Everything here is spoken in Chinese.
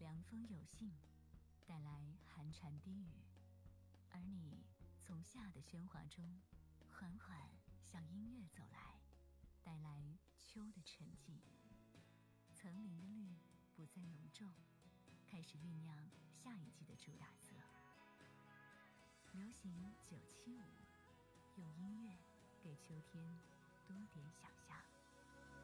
凉风有信，带来寒蝉低语，而你从夏的喧哗中缓缓向音乐走来，带来秋的沉寂。层林的绿不再浓重，开始酝酿下一季的主打色。流行975，用音乐给秋天多点想象。